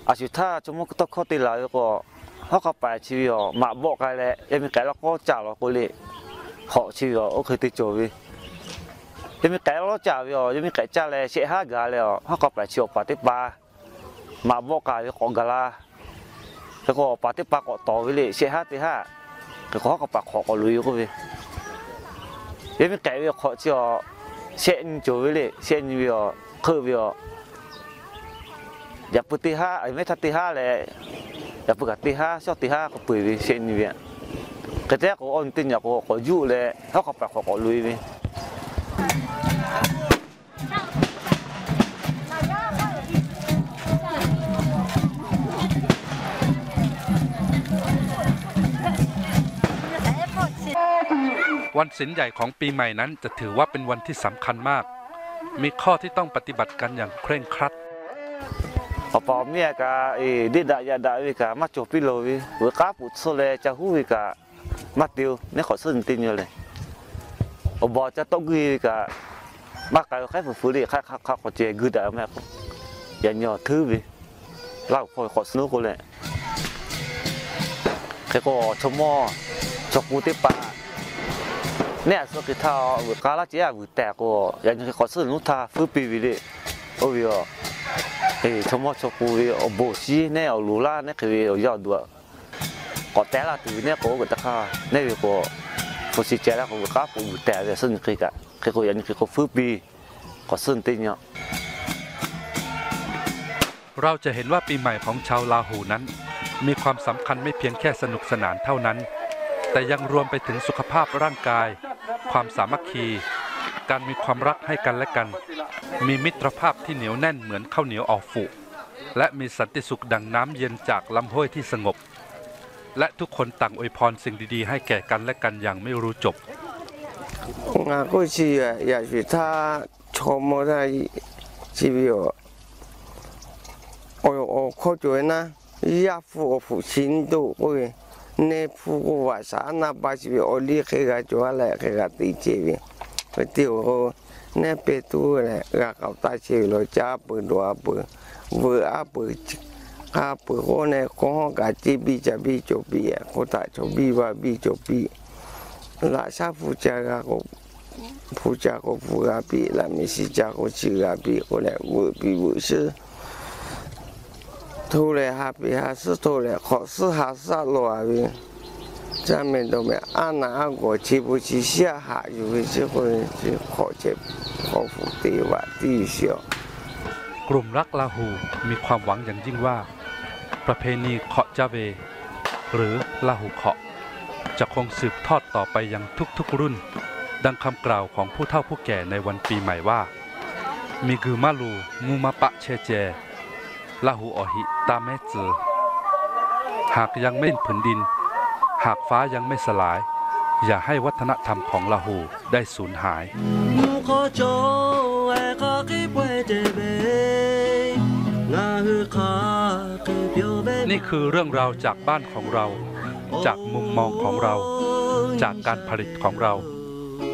อาชีพถ้าจมูกต้องเข้าตีหลายก็เขาเข้าไปชีวิตมาบอกกันเลยยังมีแก่แล้วก็จ่าเราก็เลยhọชีวิตโอเคติดจบยังมีแก่แล้วจ่ายังมีแก่จ่าเลยเสียห้ากาเลยเขาเข้าไปชีวิตปฏิบัติมาบอกกันของกาลาแล้วก็ปฏิบัติก็ต่อไปเลยเสียห้าตีห้าแล้วก็เขาเข้าไปขอก็ลุยก็ไปยังมีแก่เขาชีวิตเสียนจบไปเลยเสียนวิวคือวิวอย่าพูดตีห้าไอ้ไม่ทัดตีห้าเลยอย่าพูดกับตีห้าชอบตีห้าก็ปุ๋ยไปเสียนวิวกระแทกก็อ่อนตินอยากก็ยุ่เลยเขาเข้าไปขอก็ลุยไปวันศีลใหญ่ของปีใหม่นั้นจะถือว่าเป็นวันที่สำคัญมากมีข้อที่ต้องปฏิบัติกันอย่างเคร่งครัดพอเมียก็ดิดายาดาวิกามาจบพิโลวิเวก้าปุตโซเลจะหูวิกามาติวเนี่ยขอสื่อตินอยู่เลยอบอจะต้องวิกามากายแค่ฝืนๆดิข้าขอเจกุดาแม่ยันยอถือวิเล่าพอขอสนุกเลยแค่ก็ชมอชกปูติปาเนี่ยสุกิท่าเวก้าละเจ้าวิแต่ก็ยันขอสื่อนุท่าฟื้นปีวิดิโอ้ยชมว่าชกูเอาโบชีเนี่ยเอาลูล่าเนี่ยคือเอายอดด้วยก็แต่ละตัวเนี่ยก็ตะข้าเนี่ยก็ผู้ชี้แจงแล้วก็กล้าปูแต่เนี่ยซึ่งคือยันคือฟื้นปีก็ซึ่งติเนี่ยเราจะเห็นว่าปีใหม่ของชาวลาหูนั้นมีความสำคัญไม่เพียงแค่สนุกสนานเท่านั้นแต่ยังรวมไปถึงสุขภาพร่างกายความสามัคคีการมีความรักให้กันและกันมีมิตรภาพที่เหนียวแน่นเหมือนข้าวเหนียวออกฝูและมีสันติสุขดังน้ำเย็นจากลำห้วยที่สงบและทุกคนต่างอวยพรสิ่งดีๆให้แก่กันและกันอย่างไม่รู้จบ我过去也许他超模他ชีวิต我靠住นะ一副父亲都会ในผู้ว่าสารนับไปชีวิตโอลีเคยกับจัวแหละเคยกับตีเจวิไปเที่ยวเนี่ยไปตัวแหละกับตาชีวิตเราจ้าปืนตัวปืนเวอร์ปืนข้าปืนคนเนี่ยของกับจีบีจะบีจบบีคนตาจบบีว่าบีจบบีราชาผู้จาก็ผู้จาก็ผู้กับบีแล้วมีสิจาก็ชื่อกับบีคนเนี่ยเวอร์บีเวอร์是头来哈比哈是头来，考试哈是落边，咱们都没按哪个去不去下下，就会去会去考这考复地话地小。 กลุ่มรักลาหูมีความหวังอย่างยิ่งว่าประเพณีเคาะจาเวหรือลาหูเคาะจะคงสืบทอดต่อไปยังทุกๆรุ่นดังคำกล่าวของผู้เฒ่าผู้แก่ในวันปีใหม่ว่ามีกือมาลูงูมาปะเชเจลาหูอหิตาแม่เจอหากยังไม่ผืนดินหากฟ้ายังไม่สลายอย่าให้วัฒนธรรมของลาหูได้สูญหายนี่คือเรื่องราวจากบ้านของเราจากมุมมองของเราจากการผลิตของเรา